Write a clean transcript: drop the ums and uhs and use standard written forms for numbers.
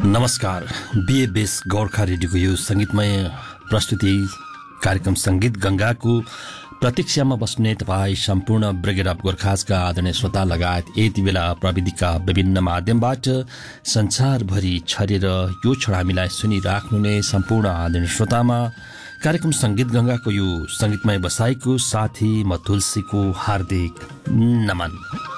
नमस्कार। बीएबीएस गोर्खा रेडियोको यो संगीतमय प्रस्तुति कार्यक्रम संगीत गंगाको प्रतीक्षामा बस्ने तपाईँ सम्पूर्ण ब्रिगेड अफ गोर्खाजका आदरणीय श्रोता लगायत यति बेला प्रविधिका विभिन्न माध्यमबाट संसारभरि छरेर यो क्षण हामीलाई सुनिराख्नुहुने सम्पूर्ण आदरणीय श्रोतामा कार्यक्रम संगीत गंगाको यो संगीतमय बसाइको साथी म तुलसीको हार्दिक नमन।